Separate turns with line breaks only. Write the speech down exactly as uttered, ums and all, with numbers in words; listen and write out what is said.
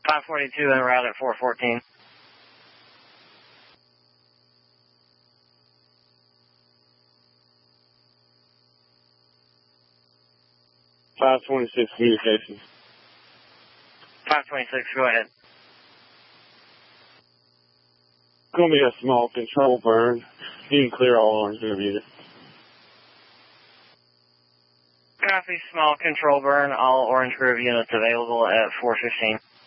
five forty-two en route at four fourteen.
five twenty-six communications.
five twenty-six, go ahead.
Going to be a small control burn. You can clear all Orange Grove units.
Copy, small control burn, all Orange Grove units available at four fifteen.